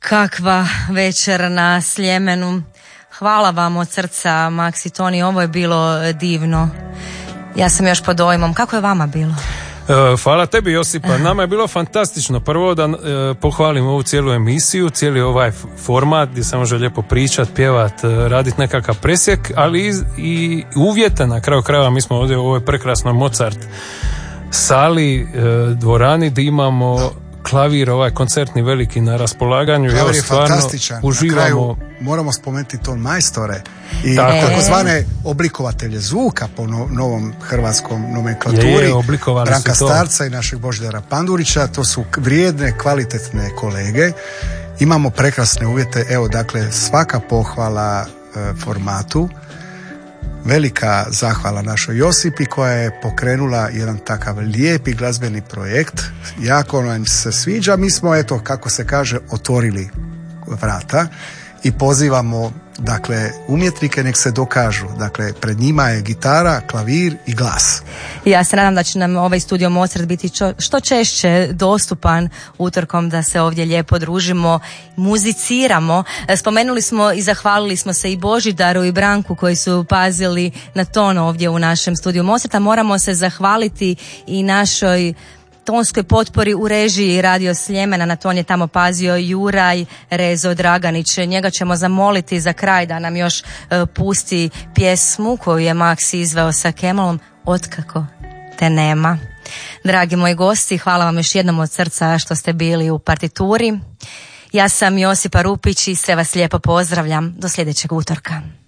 Kakva večer na Sljemenu. Hvala vam od srca, Max i Toni, ovo je bilo divno. Ja sam još pod dojmom. Kako je vama bilo? Hvala tebi, Josipa. Nama je bilo fantastično. Prvo da pohvalim ovu cijelu emisiju, cijeli ovaj format gdje se može lijepo pričat, pjevat, radit nekakav presjek, ali i uvjete na kraju krajeva. Mi smo ovdje u ovoj prekrasnoj Mozart sali, dvorani gdje imamo klavir, ovaj koncertni veliki na raspolaganju. Klavir je fantastičan. Uživamo. Na kraju moramo spomenuti ton majstore i takozvane oblikovatelje zvuka po novom hrvatskom nomenklaturi. Branka Starca i našeg Božidara Pandurića. To su vrijedne, kvalitetne kolege. Imamo prekrasne uvjete. Evo, dakle, svaka pohvala formatu. Velika zahvala našoj Josipi koja je pokrenula jedan takav lijepi glazbeni projekt. Jako nam se sviđa. Mi smo, eto, kako se kaže, otvorili vrata i pozivamo, dakle, umjetnike nek se dokažu. Dakle, pred njima je gitara, klavir i glas. Ja se nadam da će nam ovaj studio Mozart biti što češće dostupan utorkom, da se ovdje lijepo družimo, muziciramo. Spomenuli smo i zahvalili smo se i Božidaru i Branku koji su pazili na ton ovdje u našem studiju Mozarta. Moramo se zahvaliti i našoj tonskoj potpori u režiji Radio Sljemena. Na ton je tamo pazio Juraj Rezo Draganić. Njega ćemo zamoliti za kraj da nam još pusti pjesmu koju je Max izveo sa Kemalom, Otkako te nema. Dragi moji gosti, hvala vam još jednom od srca što ste bili u partituri. Ja sam Josipa Rupić i sve vas lijepo pozdravljam. Do sljedećeg utorka.